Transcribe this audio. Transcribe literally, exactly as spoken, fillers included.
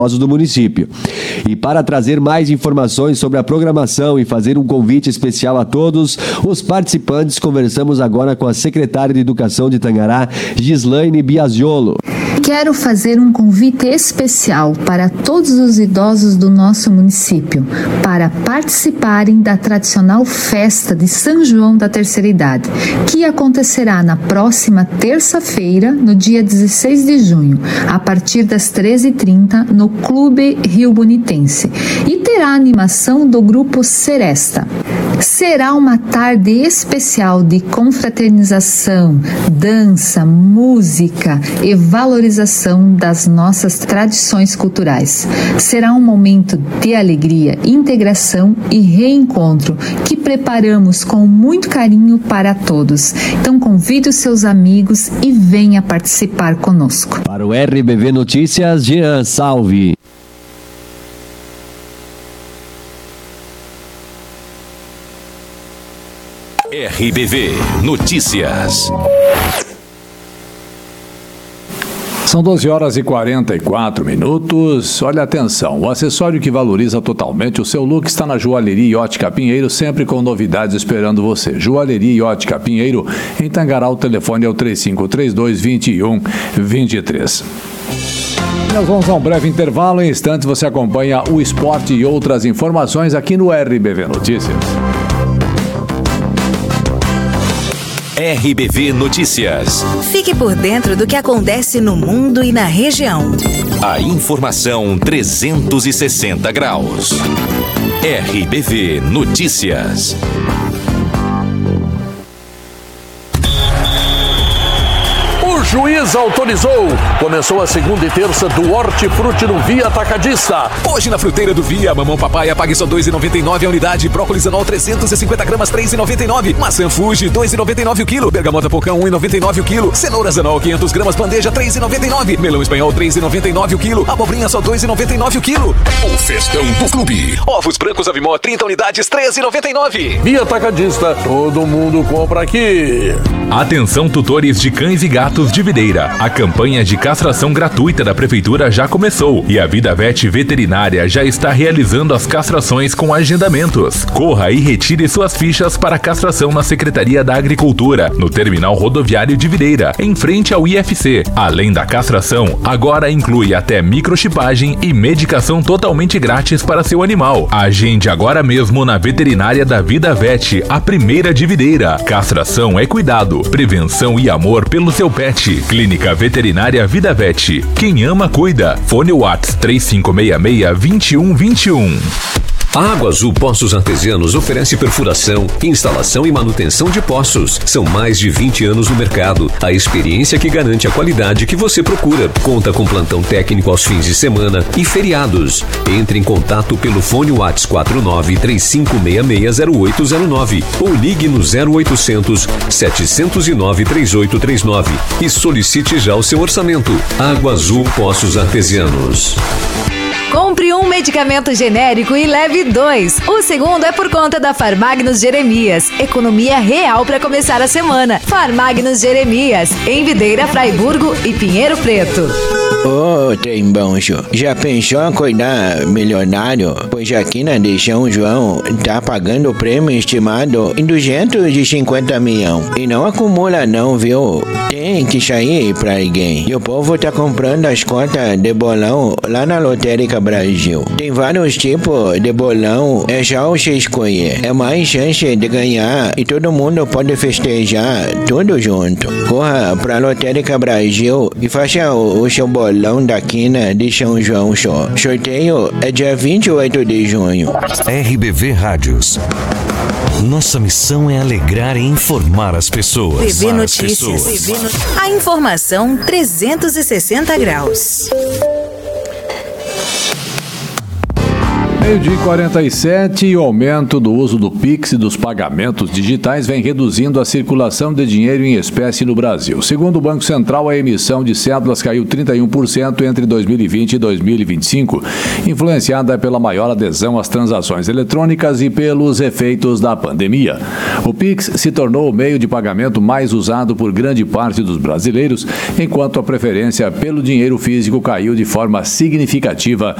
do município. E para trazer mais informações sobre a programação e fazer um convite especial a todos os participantes, conversamos agora com a secretária de Educação de Tangará, Gislaine Biasiolo. Quero fazer um convite especial para todos os idosos do nosso município para participarem da tradicional festa de São João da Terceira Idade, que acontecerá na próxima terça-feira, no dia dezesseis de junho, a partir das treze e trinta, no Clube Rio Bonitense, e terá a animação do grupo Seresta. Será uma tarde especial de confraternização, dança, música e valorização das nossas tradições culturais. Será um momento de alegria, integração e reencontro que preparamos com muito carinho para todos. Então convide os seus amigos e venha participar conosco. Para o R B V Notícias, Jean Salve. R B V Notícias. São doze horas e quarenta e quatro minutos. Olha, atenção, o acessório que valoriza totalmente o seu look está na Joalheria e Ótica Pinheiro, sempre com novidades esperando você. Joalheria e Ótica Pinheiro, em Tangará, o telefone é o três cinco três dois, dois um, dois três. Nós vamos a um breve intervalo. Em instantes você acompanha o esporte e outras informações aqui no R B V Notícias. R B V Notícias. Fique por dentro do que acontece no mundo e na região. A informação trezentos e sessenta graus. R B V Notícias. O juiz autorizou. Começou a segunda e terça do Hortifruti no Via Atacadista. Hoje na fruteira do Via, mamão papaya pague só dois reais e noventa e nove centavos a unidade. Brócolis anol trezentos e cinquenta gramas, três reais e noventa e nove centavos. Maçã Fuji, dois reais e noventa e nove centavos o quilo. Bergamota Pocão, um real e noventa e nove centavos o quilo. Cenouras anol, quinhentas gramas, bandeja, três reais e noventa e nove centavos. Melão espanhol, três reais e noventa e nove centavos o quilo. Abobrinha só dois reais e noventa e nove centavos o quilo. O festão do clube. Ovos brancos Avimó, trinta unidades, três reais e noventa e nove centavos. Via Atacadista, todo mundo compra aqui. Atenção, tutores de cães e gatos de Videira. A campanha de castração gratuita da Prefeitura já começou e a Vida Vet Veterinária já está realizando as castrações com agendamentos. Corra e retire suas fichas para castração na Secretaria da Agricultura, no Terminal Rodoviário de Videira, em frente ao I F C. Além da castração, agora inclui até microchipagem e medicação totalmente grátis para seu animal. Agende agora mesmo na Veterinária da Vida Vet, a primeira de Videira. Castração é cuidado, prevenção e amor pelo seu pet. Clínica Veterinária Vida Vet. Quem ama, cuida. Fone Whats três cinco seis seis, dois um dois um. A Água Azul Poços Artesianos oferece perfuração, instalação e manutenção de poços. São mais de vinte anos no mercado. A experiência que garante a qualidade que você procura. Conta com plantão técnico aos fins de semana e feriados. Entre em contato pelo fone Whats quatro nove três cinco seis seis zero oito zero nove ou ligue no zero oitocentos, sete zero nove, três oito três nove e solicite já o seu orçamento. Água Azul Poços Artesianos. Compre um medicamento genérico e leve dois. O segundo é por conta da Farmagnos Jeremias. Economia real para começar a semana. Farmagnos Jeremias, em Videira, Fraiburgo e Pinheiro Preto. Ô, oh, trem bom, senhor. Já pensou em cuidar milionário? Pois aqui na de São João tá pagando o prêmio estimado em duzentos e cinquenta milhões. E não acumula não, viu? Tem que sair pra ninguém. E o povo tá comprando as cotas de bolão lá na Lotérica Brasil. Tem vários tipos de bolão, é só você escolher. É mais chance de ganhar e todo mundo pode festejar tudo junto. Corra pra Lotérica Brasil e faça o, o seu bolão da quina de São João só. Sorteio é dia vinte e oito de junho. R B V Rádios. Nossa missão é alegrar e informar as pessoas. T V Notícias. T V Not... A informação trezentos e sessenta graus. Meio-dia e quarenta e sete, e o aumento do uso do Pix e dos pagamentos digitais vem reduzindo a circulação de dinheiro em espécie no Brasil. Segundo o Banco Central, a emissão de cédulas caiu trinta e um por cento entre dois mil e vinte e dois mil e vinte e cinco, influenciada pela maior adesão às transações eletrônicas e pelos efeitos da pandemia. O Pix se tornou o meio de pagamento mais usado por grande parte dos brasileiros, enquanto a preferência pelo dinheiro físico caiu de forma significativa